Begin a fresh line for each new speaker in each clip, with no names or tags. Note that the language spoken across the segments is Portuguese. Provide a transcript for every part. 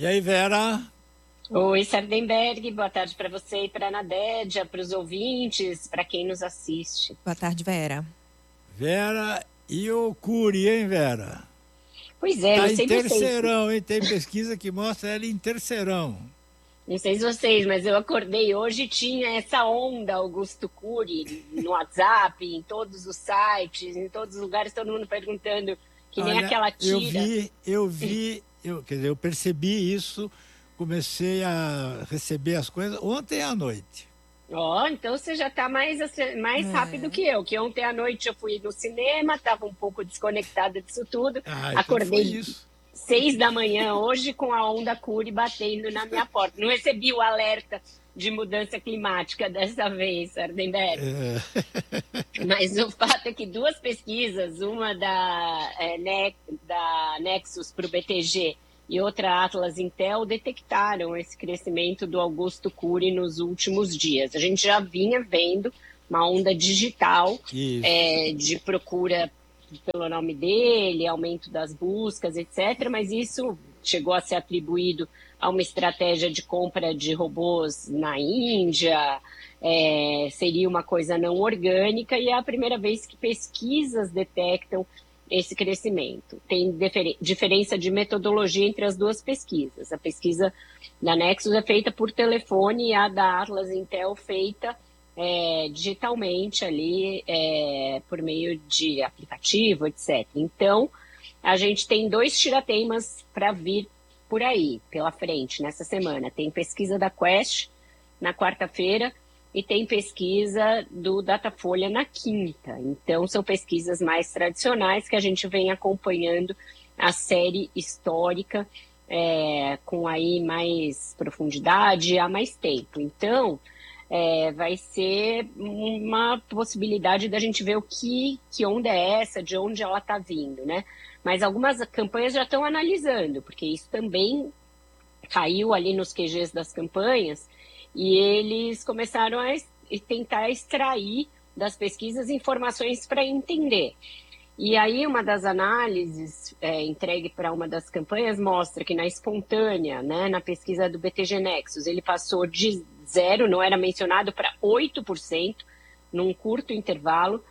E aí, Vera?
Oi, Sardenberg, boa tarde para você e para a Nadédia, para os ouvintes, para quem nos assiste.
Boa tarde, Vera.
Vera e o Cury, hein, Vera?
Pois é,
Tá
não sei
em
vocês.
terceirão, hein? Tem pesquisa que mostra ela em terceirão.
Não sei se vocês, mas eu acordei hoje e tinha essa onda Augusto Cury no WhatsApp, em todos os sites, em todos os lugares, todo mundo perguntando que nem aquela tira.
Eu percebi isso, comecei a receber as coisas ontem à noite.
Então você já está mais rápido que eu, que ontem à noite eu fui no cinema, estava um pouco desconectada disso tudo, acordei 6 da manhã hoje com a onda Cury batendo na minha porta. Não recebi o alerta de mudança climática dessa vez, Sardenberg. Mas o fato é que 2 pesquisas, uma da Nexus para o BTG e outra Atlas Intel, detectaram esse crescimento do Augusto Cury nos últimos dias. A gente já vinha vendo uma onda digital de procura pelo nome dele, aumento das buscas, etc. Mas isso chegou a ser atribuído a uma estratégia de compra de robôs na Índia, seria uma coisa não orgânica, e é a primeira vez que pesquisas detectam esse crescimento. Tem diferença de metodologia entre as 2 pesquisas. A pesquisa da Nexus é feita por telefone e a da Atlas Intel feita digitalmente ali, por meio de aplicativo, etc. Então, a gente tem 2 tirateimas para vir por aí, pela frente, nessa semana. Tem pesquisa da Quest na quarta-feira e tem pesquisa do Datafolha na quinta. Então, são pesquisas mais tradicionais que a gente vem acompanhando a série histórica com aí mais profundidade há mais tempo. Então, vai ser uma possibilidade da gente ver que onda é essa, de onde ela está vindo, né? Mas algumas campanhas já estão analisando, porque isso também caiu ali nos QGs das campanhas, e eles começaram a tentar extrair das pesquisas informações para entender. E aí uma das análises entregue para uma das campanhas mostra que na espontânea, né, na pesquisa do BTG Nexus, ele passou de 0, não era mencionado, para 8%, num curto intervalo.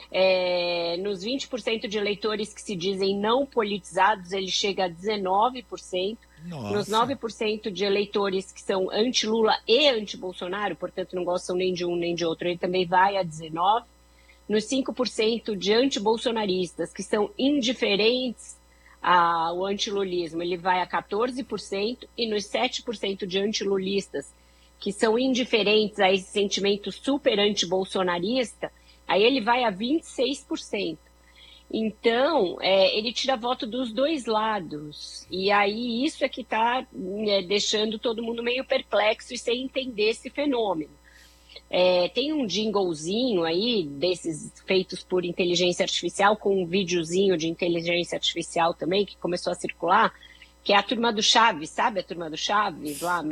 Nos 20% de eleitores que se dizem não politizados, ele chega a 19%.
Nossa.
Nos 9% de eleitores que são anti-Lula e anti-Bolsonaro, portanto não gostam nem de um nem de outro, ele também vai a 19%. Nos 5% de anti-bolsonaristas, que são indiferentes ao antilulismo, ele vai a 14%. E nos 7% de antilulistas, que são indiferentes a esse sentimento super anti-bolsonarista, aí ele vai a 26%. Então, ele tira voto dos 2 lados. E aí isso é que está deixando todo mundo meio perplexo e sem entender esse fenômeno. Tem um jinglezinho aí, desses feitos por inteligência artificial, com um videozinho de inteligência artificial também, que começou a circular, que é a turma do Chaves, sabe a turma do Chaves lá,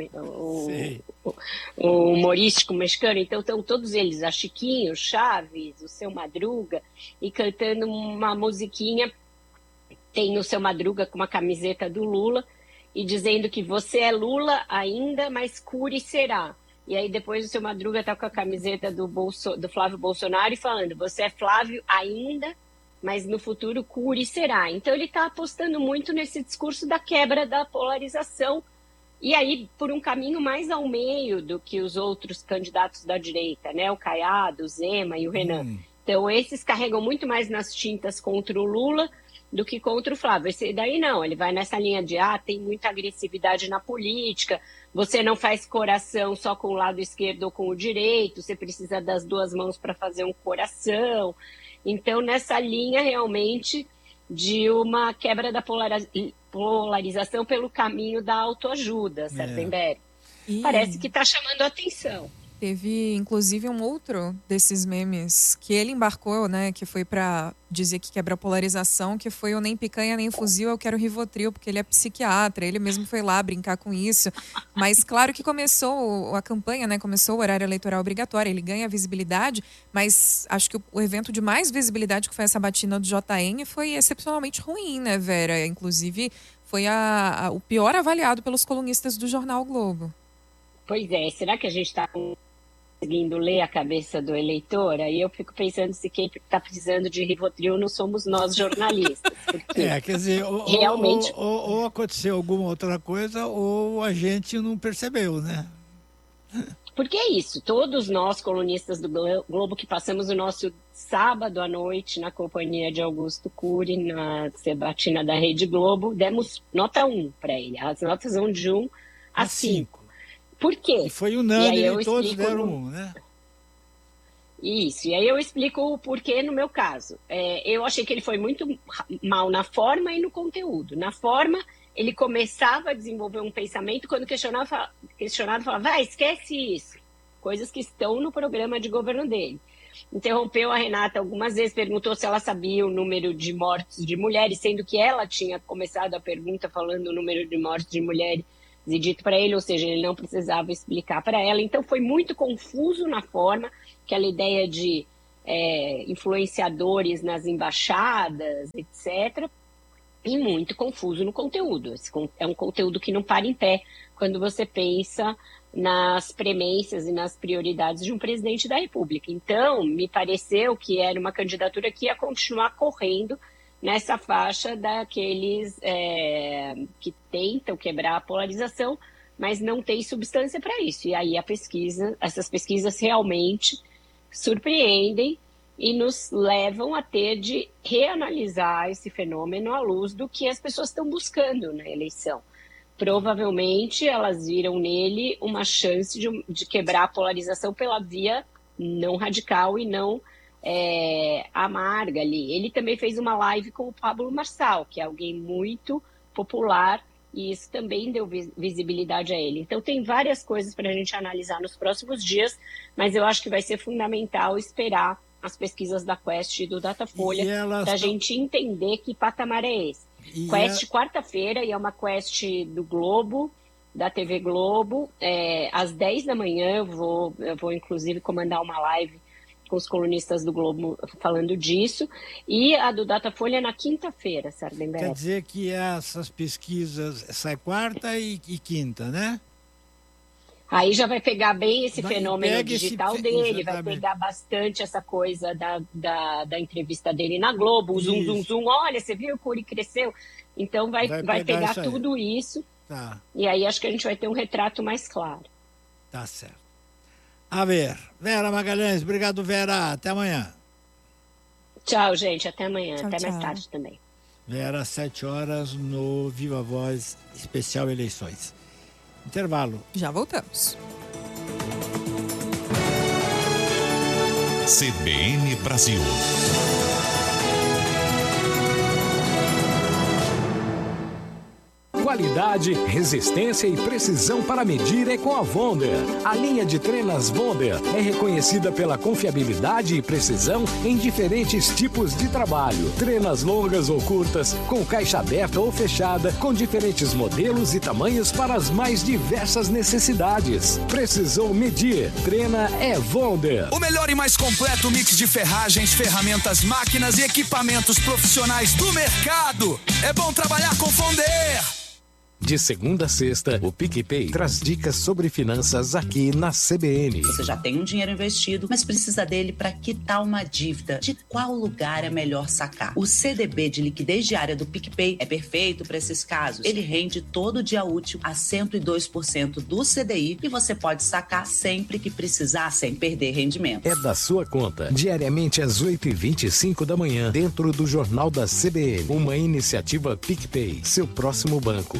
o humorístico mexicano? Então estão todos eles, a Chiquinho, o Chaves, o Seu Madruga, e cantando uma musiquinha. Tem o Seu Madruga com uma camiseta do Lula e dizendo que você é Lula ainda, mas Cury será. E aí depois o Seu Madruga está com a camiseta do Flávio Bolsonaro e falando, você é Flávio ainda, mas no futuro Cury será. Então ele está apostando muito nesse discurso da quebra da polarização, e aí por um caminho mais ao meio do que os outros candidatos da direita, né? O Caiado, o Zema e o Renan. Então esses carregam muito mais nas tintas contra o Lula do que contra o Flávio. Esse daí não, ele vai nessa linha de tem muita agressividade na política, você não faz coração só com o lado esquerdo ou com o direito, você precisa das 2 mãos para fazer um coração. Então, nessa linha, realmente, de uma quebra da polarização pelo caminho da autoajuda, Sardenberg. Parece que está chamando a atenção.
Teve, inclusive, um outro desses memes que ele embarcou, né? Que foi pra dizer que quebra a polarização, que foi o nem picanha nem fuzil, eu quero Rivotril, porque ele é psiquiatra. Ele mesmo foi lá brincar com isso. Mas claro que começou a campanha, né? Começou o horário eleitoral obrigatório, ele ganha visibilidade, mas acho que o evento de mais visibilidade, que foi essa batina do JN, foi excepcionalmente ruim, né, Vera? Inclusive, foi o pior avaliado pelos colunistas do jornal o Globo.
Pois é, será que a gente está conseguindo ler a cabeça do eleitor? Aí eu fico pensando se quem está precisando de Rivotril não somos nós jornalistas. Porque
quer dizer,
realmente...
ou aconteceu alguma outra coisa ou a gente não percebeu, né?
Porque é isso, todos nós colunistas do Globo que passamos o nosso sábado à noite na companhia de Augusto Cury, na sabatina da Rede Globo, demos nota 1 para ele. As notas vão de 1 a 5. Por quê?
E foi unânime, todos deram 1, né?
Isso, e aí eu explico o porquê no meu caso. Eu achei que ele foi muito mal na forma e no conteúdo. Na forma, ele começava a desenvolver um pensamento quando questionado, falava, esquece isso. Coisas que estão no programa de governo dele. Interrompeu a Renata algumas vezes, perguntou se ela sabia o número de mortes de mulheres, sendo que ela tinha começado a pergunta falando o número de mortes de mulheres e dito para ele, ou seja, ele não precisava explicar para ela. Então foi muito confuso na forma, aquela ideia de influenciadores nas embaixadas, etc., e muito confuso no conteúdo. É um conteúdo que não para em pé quando você pensa nas premências e nas prioridades de um presidente da República. Então, me pareceu que era uma candidatura que ia continuar correndo nessa faixa daqueles que tentam quebrar a polarização, mas não tem substância para isso. E aí essas pesquisas realmente surpreendem e nos levam a ter de reanalisar esse fenômeno à luz do que as pessoas estão buscando na eleição. Provavelmente elas viram nele uma chance de quebrar a polarização pela via não radical e não amarga ali. Ele também fez uma live com o Pablo Marçal, que é alguém muito popular, e isso também deu visibilidade a ele. Então tem várias coisas para a gente analisar nos próximos dias, mas eu acho que vai ser fundamental esperar as pesquisas da Quest e do Datafolha para a gente entender que patamar é esse. Quest quarta-feira, e é uma Quest do Globo, da TV Globo, às 10 da manhã eu vou inclusive comandar uma live com os colunistas do Globo falando disso, e a do Datafolha na quinta-feira, Sardenberg.
Quer dizer que essas pesquisas sai quarta e quinta, né?
Aí já vai pegar bem esse fenômeno digital dele,
exatamente.
Vai pegar bastante essa coisa da entrevista dele na Globo, o zoom, olha, você viu, o Cury cresceu. Então vai pegar tudo isso,
tá.
E aí acho que a gente vai ter um retrato mais claro.
Tá certo. A ver, Vera Magalhães, obrigado, Vera, até amanhã.
Tchau, gente, até amanhã,
tchau.
Mais tarde também.
Vera, às 7 horas no Viva Voz Especial Eleições. Intervalo.
Já voltamos.
CBN Brasil.
Qualidade, resistência e precisão para medir é com a Wonder. A linha de trenas Wonder é reconhecida pela confiabilidade e precisão em diferentes tipos de trabalho. Trenas longas ou curtas, com caixa aberta ou fechada, com diferentes modelos e tamanhos para as mais diversas necessidades. Precisou medir? Trena é Wonder.
O melhor e mais completo mix de ferragens, ferramentas, máquinas e equipamentos profissionais do mercado. É bom trabalhar com Wonder.
De segunda a sexta, o PicPay traz dicas sobre finanças aqui na CBN.
Você já tem um dinheiro investido, mas precisa dele para quitar uma dívida. De qual lugar é melhor sacar? O CDB de liquidez diária do PicPay é perfeito para esses casos. Ele rende todo dia útil a 102% do CDI e você pode sacar sempre que precisar, sem perder rendimento.
É da sua conta, diariamente às 8h25 da manhã, dentro do Jornal da CBN. Uma iniciativa PicPay, seu próximo banco.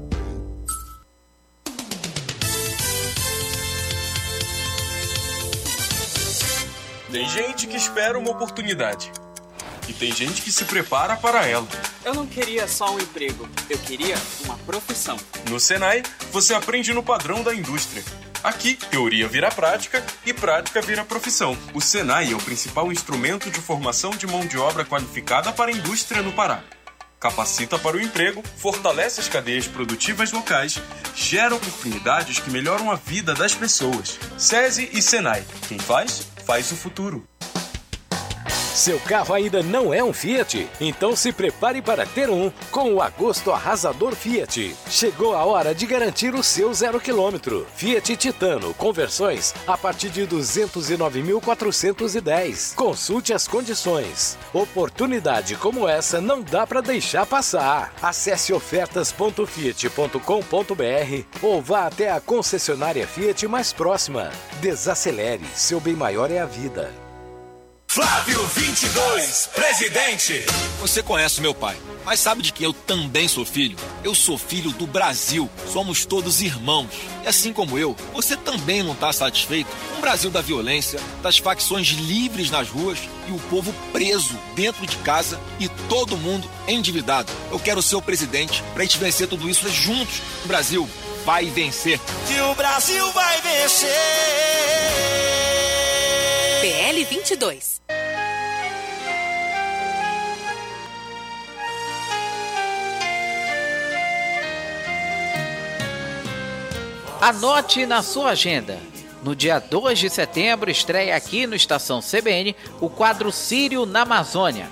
Tem gente que espera uma oportunidade. E tem gente que se prepara para ela.
Eu não queria só um emprego, eu queria uma profissão.
No Senai, você aprende no padrão da indústria. Aqui, teoria vira prática e prática vira profissão. O Senai é o principal instrumento de formação de mão de obra qualificada para a indústria no Pará. Capacita para o emprego, fortalece as cadeias produtivas locais, gera oportunidades que melhoram a vida das pessoas. SESI e Senai. Quem faz, faz o futuro.
Seu carro ainda não é um Fiat? Então se prepare para ter um com o Agosto Arrasador Fiat. Chegou a hora de garantir o seu 0 km. Fiat Titano, conversões a partir de 209.410. Consulte as condições. Oportunidade como essa não dá para deixar passar. Acesse ofertas.fiat.com.br ou vá até a concessionária Fiat mais próxima. Desacelere, seu bem maior é a vida.
Flávio 22, presidente.
Você conhece meu pai, mas sabe de que eu também sou filho? Eu sou filho do Brasil. Somos todos irmãos. E assim como eu, você também não está satisfeito com o Brasil da violência, das facções livres nas ruas e o povo preso dentro de casa e todo mundo endividado. Eu quero ser o presidente para a gente vencer tudo isso juntos. O Brasil vai vencer.
Que o Brasil vai vencer.
PL 22.
Anote na sua agenda. No dia 2 de setembro estreia aqui no Estação CBN o quadro Sírio na Amazônia.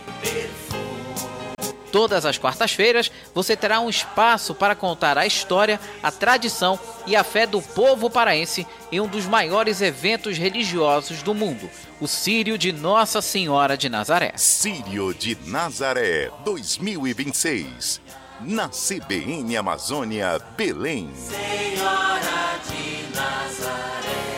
Todas as quartas-feiras você terá um espaço para contar a história, a tradição e a fé do povo paraense em um dos maiores eventos religiosos do mundo, o Sírio de Nossa Senhora de Nazaré.
Sírio de Nazaré 2026, na CBN Amazônia, Belém.
Senhora de Nazaré.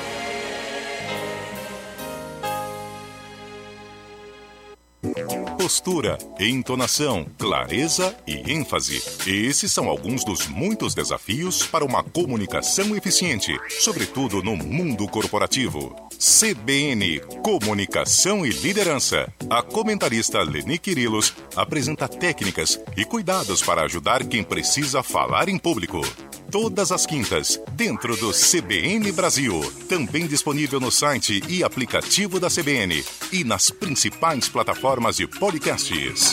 Postura, entonação, clareza e ênfase. Esses são alguns dos muitos desafios para uma comunicação eficiente, sobretudo no mundo corporativo. CBN, Comunicação e Liderança. A comentarista Leni Quirilos apresenta técnicas e cuidados para ajudar quem precisa falar em público. Todas as quintas, dentro do CBN Brasil. Também disponível no site e aplicativo da CBN e nas principais plataformas de podcasts.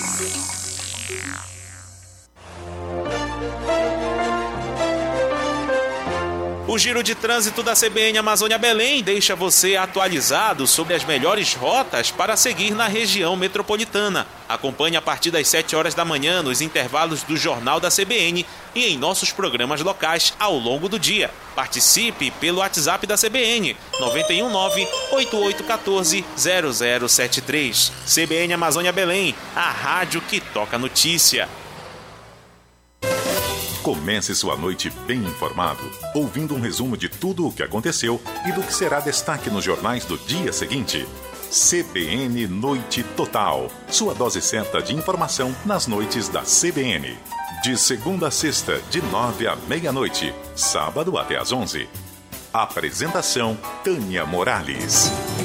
O Giro de Trânsito da CBN Amazônia Belém deixa você atualizado sobre as melhores rotas para seguir na região metropolitana. Acompanhe a partir das 7 horas da manhã nos intervalos do Jornal da CBN e em nossos programas locais ao longo do dia. Participe pelo WhatsApp da CBN 919-8814-0073. CBN Amazônia Belém, a rádio que toca notícia.
Comece sua noite bem informado, ouvindo um resumo de tudo o que aconteceu e do que será destaque nos jornais do dia seguinte. CBN Noite Total, sua dose certa de informação nas noites da CBN. De segunda a sexta, de 9 à meia-noite, sábado até às 11. Apresentação, Tânia Morales.